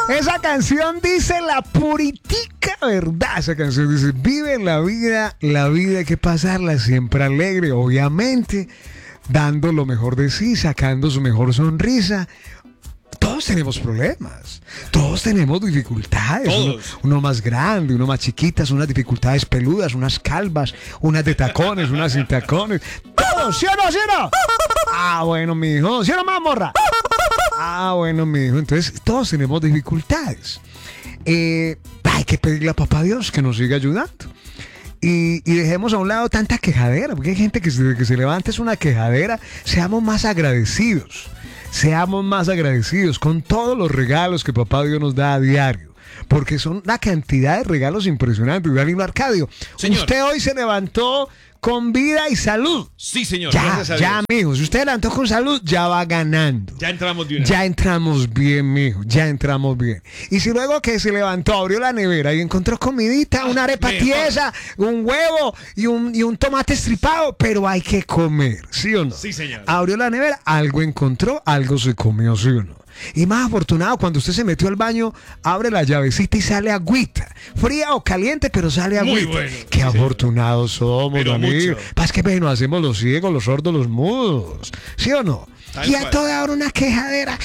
Esa canción dice la puritica verdad. Esa canción dice, vive la vida hay que pasarla siempre alegre, obviamente, dando lo mejor de sí, sacando su mejor sonrisa. Todos tenemos problemas, todos tenemos dificultades, uno más grande, uno más chiquitas, unas dificultades peludas, unas calvas, unas de tacones, unas sin tacones, todos, ¿sí o no, sí o no? Ah, bueno, mijo, ¿sí o no, mamorra? Ah, bueno, mijo, entonces todos tenemos dificultades. Hay que pedirle a papá Dios que nos siga ayudando. Y dejemos a un lado tanta quejadera, porque hay gente que se levanta es una quejadera. Seamos más agradecidos. Seamos más agradecidos con todos los regalos que papá Dios nos da a diario. Porque son una cantidad de regalos impresionantes. Danilo Arcadio, señor, usted hoy se levantó con vida y salud. Sí, señor. Ya, mijo. Si usted levantó con salud, ya va ganando. Ya entramos bien. Ya entramos bien, mijo. Ya entramos bien. Y si luego que se levantó, abrió la nevera y encontró comidita, una arepa tiesa, un huevo y un tomate estripado, pero hay que comer, ¿sí o no? Sí, señor. Abrió la nevera, algo encontró, algo se comió, ¿sí o no? Y más afortunado, cuando usted se metió al baño, abre la llavecita y sale agüita. Fría o caliente, pero sale agüita. Muy bueno. Qué afortunados somos, Danilo. Pasa que nos hacemos los ciegos, los sordos, los mudos. ¿Sí o no? Tal y a cual. toda hora una quejadera.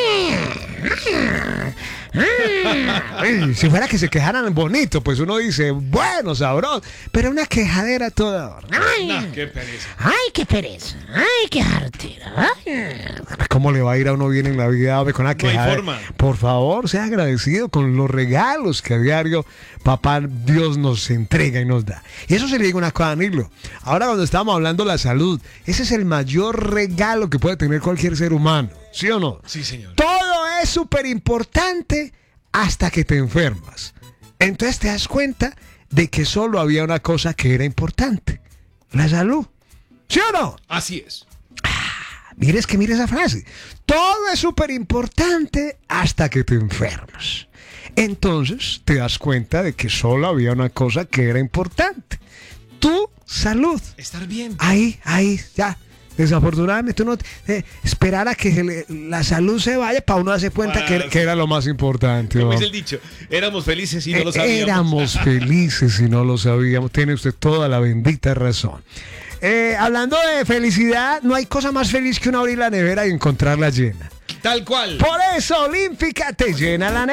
Si fuera que se quejaran bonito, pues uno dice, bueno, sabroso. Pero una quejadera a toda hora. Qué pereza. ¡Ay, qué pereza! ¡Ay, qué jartera! ¿Cómo le va a ir a uno bien en la vida, hombre, con la quejadera? No hay forma. Por favor, sea agradecido con los regalos que a diario papá Dios nos entrega y nos da. Y eso se le digo una cosa, Danilo. Ahora cuando estamos hablando de la salud, ese es el mayor regalo que puede tener cualquier ser humano. ¿Sí o no? Sí, señor. Todo es súper importante hasta que te enfermas. Entonces te das cuenta de que solo había una cosa que era importante: la salud. ¿Sí o no? Así es. Mire esa frase. Todo es súper importante hasta que te enfermas. Entonces te das cuenta de que solo había una cosa que era importante: tu salud. Estar bien. Ahí, ya. Desafortunadamente uno esperar a que la salud se vaya para uno darse cuenta que era lo más importante. Como ¿no? dice el dicho, éramos felices y no lo sabíamos. Éramos felices y no lo sabíamos. Tiene usted toda la bendita razón. Hablando de felicidad, no hay cosa más feliz que uno abrir la nevera y encontrarla llena. Tal cual. Por eso Olímpica te llena la nevera.